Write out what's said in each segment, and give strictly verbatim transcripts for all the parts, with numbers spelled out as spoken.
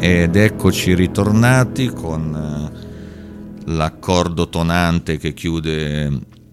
ed eccoci ritornati con eh, l'accordo tonante che chiude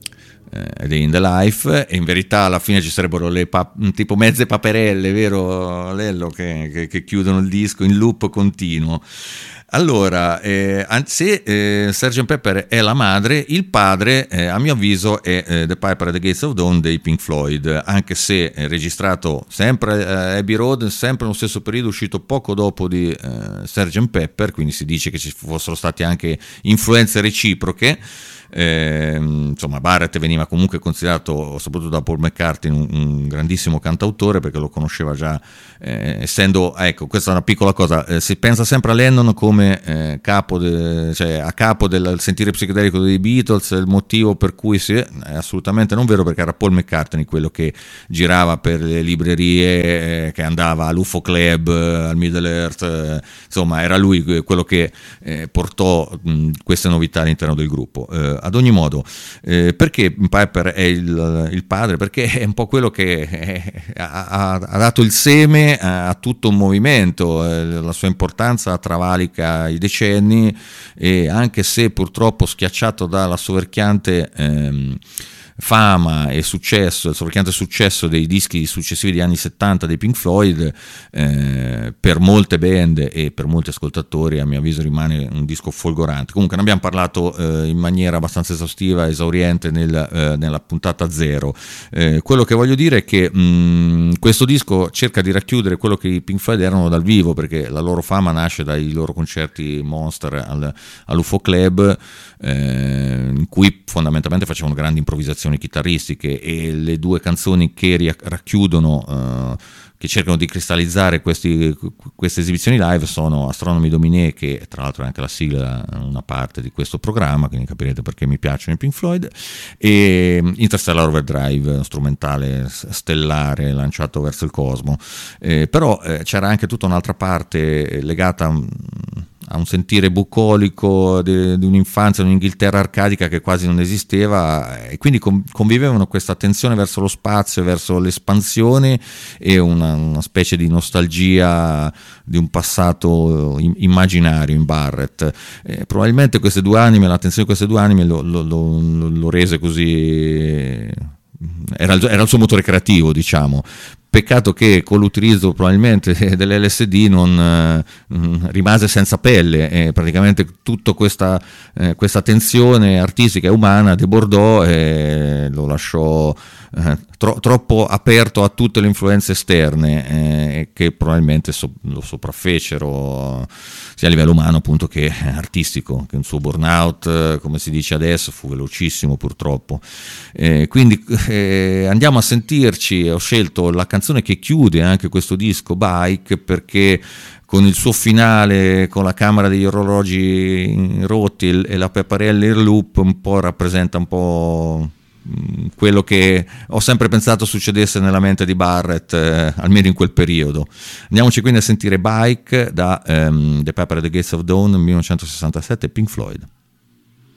eh, Day in the Life, e in verità alla fine ci sarebbero le pa- tipo mezze paperelle, vero Lello, che, che, che chiudono il disco in loop continuo. Allora, eh, se eh, sergeant Pepper è la madre, il padre eh, a mio avviso è eh, The Piper at the Gates of Dawn dei Pink Floyd, anche se è registrato sempre eh, Abbey Road, sempre nello stesso periodo, uscito poco dopo di eh, sergeant Pepper, quindi si dice che ci fossero state anche influenze reciproche. Eh, insomma, Barrett veniva comunque considerato, soprattutto da Paul McCartney, un, un grandissimo cantautore, perché lo conosceva già, eh, essendo, ecco, questa è una piccola cosa, eh, si pensa sempre a Lennon come eh, capo de, cioè a capo del sentire psichedelico dei Beatles, il motivo per cui si, è assolutamente non vero, perché era Paul McCartney quello che girava per le librerie, eh, che andava all'U F O Club, al Middle Earth, eh, insomma era lui quello che eh, portò mh, queste novità all'interno del gruppo. eh, Ad ogni modo, eh, perché Piper è il, il padre? Perché è un po' quello che è, ha, ha dato il seme a, a tutto un movimento, eh, la sua importanza travalica i decenni, e anche se purtroppo schiacciato dalla soverchiante ehm, fama e successo, il soverchiante successo dei dischi successivi degli anni settanta dei Pink Floyd, eh, per molte band e per molti ascoltatori a mio avviso rimane un disco folgorante. Comunque ne abbiamo parlato eh, in maniera abbastanza esaustiva, esauriente nel, eh, nella puntata zero. Eh, quello che voglio dire è che mh, questo disco cerca di racchiudere quello che i Pink Floyd erano dal vivo, perché la loro fama nasce dai loro concerti Monster al, all'U F O Club, eh, in cui fondamentalmente facevano grandi improvvisazioni chitarristiche, e le due canzoni che racchiudono, uh, che cercano di cristallizzare questi, queste esibizioni live sono Astronomy Domine, che tra l'altro è anche la sigla, una parte di questo programma, quindi capirete perché mi piacciono i Pink Floyd, e Interstellar Overdrive, strumentale stellare lanciato verso il cosmo. Eh, però eh, c'era anche tutta un'altra parte legata a a un sentire bucolico di, di un'infanzia, di un'Inghilterra arcadica che quasi non esisteva, e quindi convivevano questa attenzione verso lo spazio, verso l'espansione, e una, una specie di nostalgia di un passato immaginario in Barrett. Eh, probabilmente queste due anime, l'attenzione di queste due anime lo, lo, lo, lo rese così, era il, era il suo motore creativo, diciamo. Peccato che con l'utilizzo probabilmente dell'L S D non eh, rimase senza pelle, e praticamente tutta questa, eh, questa tensione artistica e umana debordò e lo lasciò eh, tro- troppo aperto a tutte le influenze esterne, eh, che probabilmente so- lo sopraffecero sia a livello umano appunto che artistico, che un suo burnout, come si dice adesso, fu velocissimo purtroppo. Eh, quindi eh, andiamo a sentirci. Ho scelto la canzone che chiude anche questo disco, Bike, perché con il suo finale, con la camera degli orologi rotti e la pepparella in loop, un po' rappresenta un po' quello che ho sempre pensato succedesse nella mente di Barrett, eh, almeno in quel periodo. Andiamoci quindi a sentire Bike da um, The Piper at the Gates of Dawn, millenovecentosessantasette, Pink Floyd.